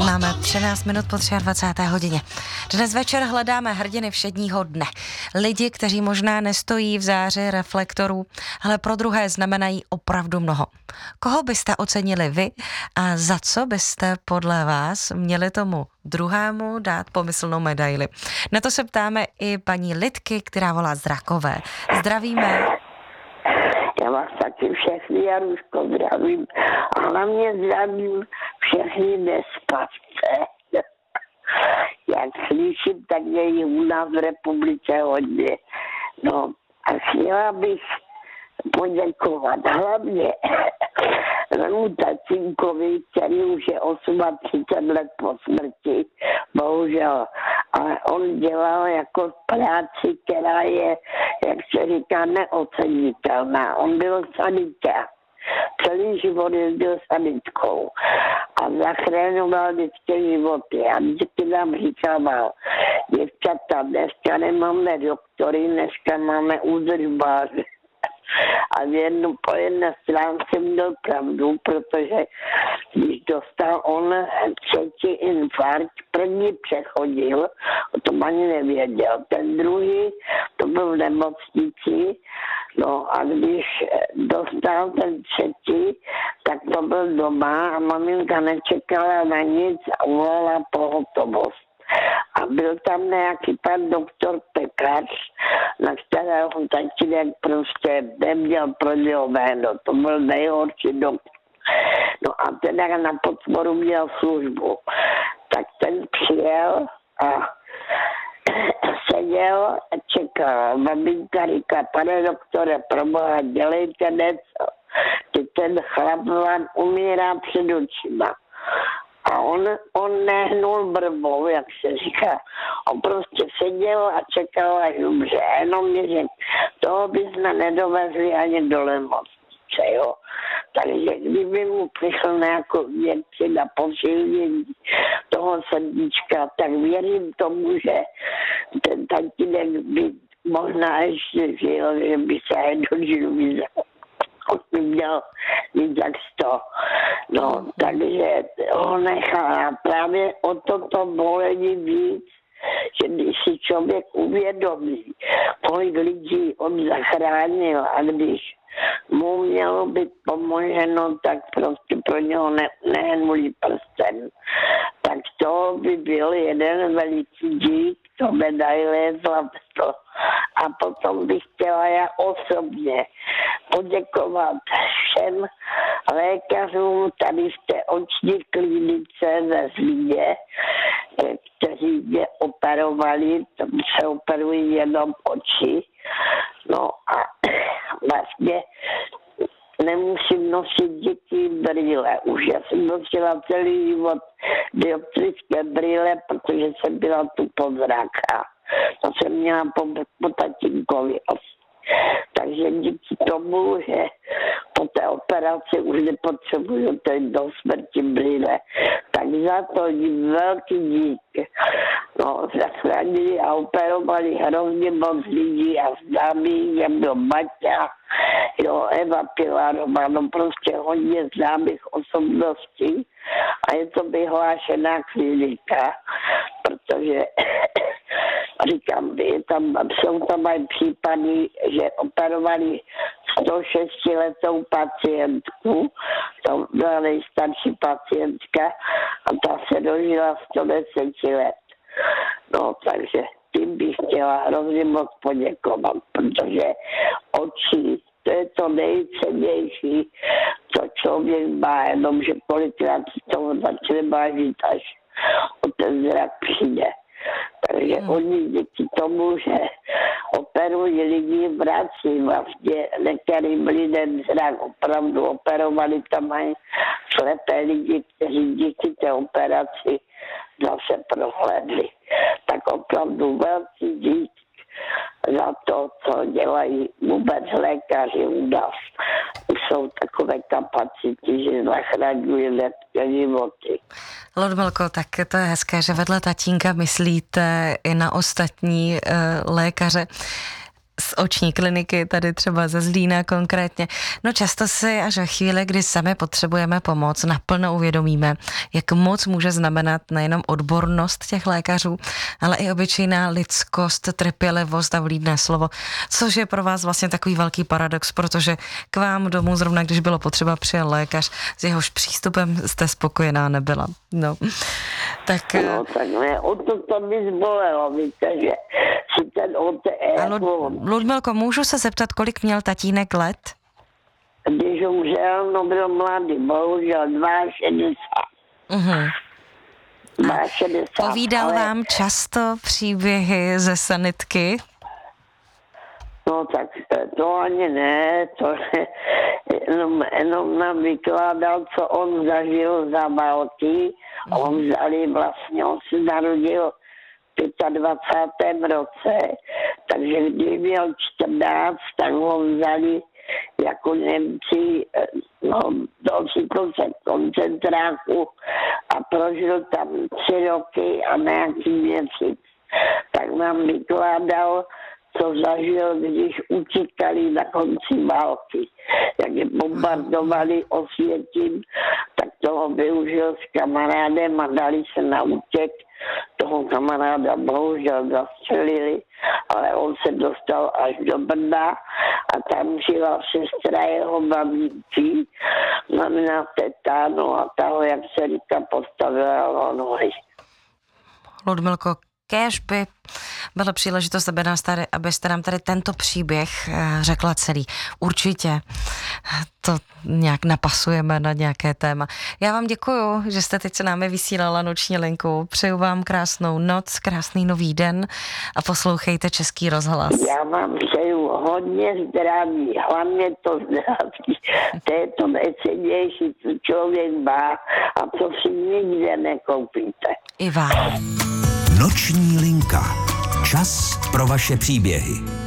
Máme 13 minut po 23. hodině. Dnes večer hledáme hrdiny všedního dne. Lidi, kteří možná nestojí v záři reflektorů, ale pro druhé znamenají opravdu mnoho. Koho byste ocenili vy a za co byste podle vás měli tomu druhému dát pomyslnou medaili? Na to se ptáme i paní Lidky, která volá z Rakové. Zdravíme. Já vás taky všechny, Jaruško, zdravím. A hlavně zdravím všechny nespavce. Jak slyším, tak je jich u nás v republice hodně. No a chtěla bych poděkovat hlavně mému tatínkovi, který už je 38 let po smrti, bohužel. Ale on dělal jako práci, která je, jak se říká, neocenitelná. On byl sanitář. Celý život jezdil sanitkou a zachraňoval vždycky životy. A vždycky nám říkával, děvčata, dneska nemáme doktory, dneska máme údržbáře. A po jedné stránce měl pravdu, protože když dostal on třetí infarkt, první přechodil, o tom ani nevěděl. Ten druhý, to byl v nemocnici, no a když dostal ten třetí, tak to byl doma a maminka nečekala na nic a uvolala pohotovost. A byl tam nějaký pan doktor Pekař, na kterého tatínek prostě neměl pro něho jméno. To byl nejhorší doktor. No a teda na podporu měl službu. Tak ten přijel a seděl a čekal. Maminka říká, pane doktore, proboha, dělejte něco. Ten chlap vám umírá před očima. A on nehnul brvou, jak se říká. On prostě seděl a čekal až umře. Jenom mi řekl, toho bychom nedovezli ani do nemocnice, jo. Takže kdyby mu přišel nějakou věci na posílení toho srdíčka, tak věřím tomu, že ten tatínek by možná ještě žil, že by se nedožil viděl. On by měl víc jak 100. No, takže ho nechal. A právě o toto bolení víc, že když si člověk uvědomí, kolik lidí on zachránil a když mu mělo být pomoženo, tak prostě pro něho nehnulý prsten. Tak to by byl jeden veliký dík, to medaile zlato. A potom bych chtěla já osobně poděkovat všem lékařům tady v té oční klinice ve Zlíně, kteří mě operovali, tam se operují jenom oči. No a vlastně nemusím nosit děti brýle. Už já jsem nosila celý život dioptrické brýle, protože jsem byla tu pozráka. To jsem měla po tatínkovi. Takže díky tomu, že po té operaci už nepotřebuju do smrti brýle, tak za to jim velký dík. No, zachránili a operovali hrozně moc lidí a známých, jak byl Baťa, jo, Eva Pilarová, no prostě hodně známých osobností a je to vyhlášená klinika, protože říkám, jsou tam aj případy, že operovali 106letou pacientku, to byla nejstarší pacientka a ta se dožila 110 let. No, takže tím bych chtěla hrozně moc poděkovat, protože oči, to je to nejcennější, co člověk má, jenomže kolikrát toho začne vážit, až o ten zrak přijde. Takže oni díky tomu, že operují lidi, vrací vlastně některým lidem zrak, opravdu operovali tam mají slepé lidi, kteří díky té operaci zase prohlédli. Tak opravdu velký dík za to, co dělají vůbec lékaři u nás. Jsou takové kapacity, že zachraňují lidské životy. Ludmilko, tak to je hezké, že vedle tatínka myslíte i na ostatní lékaře. z oční kliniky, tady třeba ze Zlína konkrétně. No často si až ve chvíli, kdy sami potřebujeme pomoc, naplno uvědomíme, jak moc může znamenat nejenom odbornost těch lékařů, ale i obyčejná lidskost, trpělivost a vlídné slovo, což je pro vás vlastně takový velký paradox, protože k vám domů zrovna, když bylo potřeba, přijel lékař, s jehož přístupem jste spokojená nebyla. No, tak... No, tak ne, o to mi zbolelo, víte, že si ten Ludmilko, můžu se zeptat, kolik měl tatínek let? Když umřel, no byl mladý, bohužel 62. 62. Povídal vám často příběhy ze sanitky? No tak to ani ne, to jenom nám vykládal, co on zažil za války. On vzali vlastně, on se narodil v 25. roce, takže když měl 14, tak ho vzali jako Němci do koncentráku a prožil tam 3 roky a nějaký měsíc. Tak nám vykládal, co zažil, když utíkali na konci války. Jak je bombardovali Osvětim, tak toho využil s kamarádem a dali se na útěk. Toho kamaráda bohužel zastřelili, ale on se dostal až do Brna a tam žila sestra jeho babičí, znamená teta, no a ta ho, jak se říká, postavila o nohy. Ludmilko, kéž by byla příležitost, abyste nám tady tento příběh řekla celý. Určitě to nějak napasujeme na nějaké téma. Já vám děkuju, že jste teď se námi vysílala noční linku. Přeju vám krásnou noc, krásný nový den a poslouchejte Český rozhlas. Já vám přeju hodně zdraví, hlavně to zdraví. To je to nejcennější, co člověk má a co si nikde nekoupíte. I vám. Noční linka. Čas pro vaše příběhy.